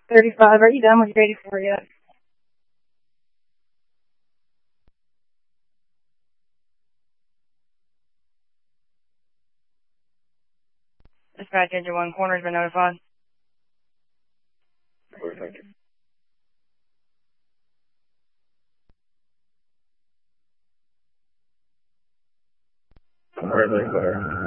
35. Are you done with your 84 yet? Dispatch engine 1, corner's been notified. Thank you. Alright, clear.